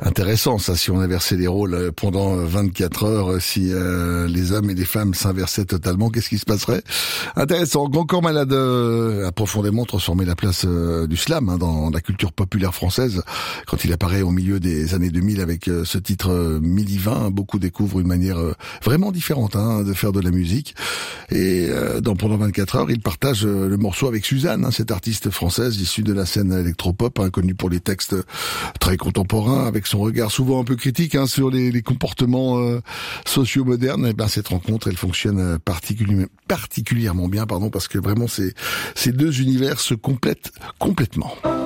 Intéressant ça, si on inversait les rôles pendant 24 heures, si les hommes et les femmes s'inversaient totalement, qu'est-ce qui se passerait? Intéressant. Grand Corps Malade a profondément transformé la place du slam dans la culture populaire française. Quand il apparaît au milieu des années 2000 avec ce titre Midi 20, beaucoup découvrent une manière vraiment différente de faire de la musique. Et pendant 24 heures, il partage le morceau avec Suzanne, cette artiste française issue de la scène électropop, connue pour les textes très contemporains, avec son regard souvent un peu critique sur les comportements sociaux modernes. Et cette rencontre, elle fonctionne particulièrement bien, parce que vraiment ces deux univers se complètent complètement.